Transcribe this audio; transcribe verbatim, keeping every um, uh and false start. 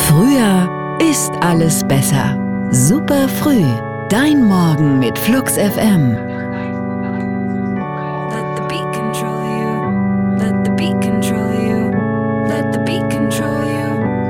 Früher ist alles besser. Super früh. Dein Morgen mit Flux F M.